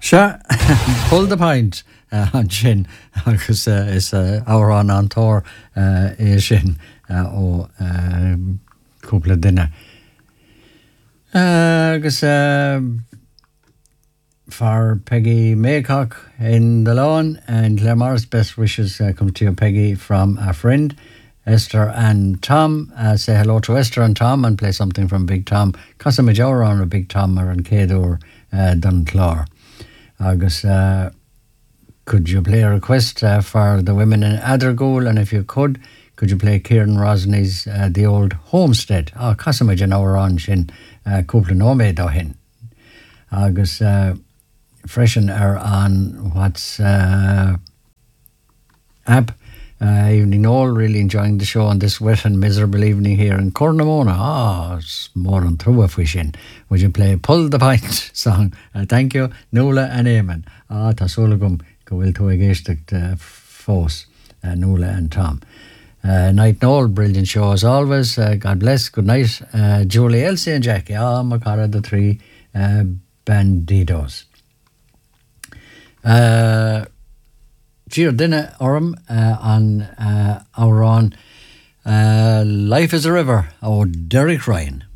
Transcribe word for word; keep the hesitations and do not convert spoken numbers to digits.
Sure, pull the pint uh, an sin agus uh, is uh, árán an tóir uh, é sin uh, ó uh, cúpla duine. Uh, agus uh, for Peggy Maycock in the lawn, and Glenmorris, best wishes uh, come to you, Peggy, from a friend, Esther and Tom. Uh, say hello to Esther and Tom and play something from Big Tom. Casa Majora on a Big Tom or an Cador uh, Dunclaw. Agus, uh, could you play a request uh, for the women in Athergool? And if you could, could you play Kieran Rosney's uh, The Old Homestead? Oh, Casa Majora on sin cúpla nómé dá hin. Agus, uh, freshen are on what's uh, app. Uh, evening all, really enjoying the show on this wet and miserable evening here in Cornamona. Ah, oh, it's more than through a fishing. Would you play Pull the Pint song? Uh, thank you, Nuala and Eamon. Ah, Tasolagum, go will to a geistic fós, Nuala and Tom. Uh, night and all, brilliant show as always. Uh, God bless, good night. Uh, Julie, Elsie and Jackie. Ah, Macara, the three uh, bandidos. Uh, Gir dinner orm uh, on uh, our own uh, Life is a River, or Derek Ryan.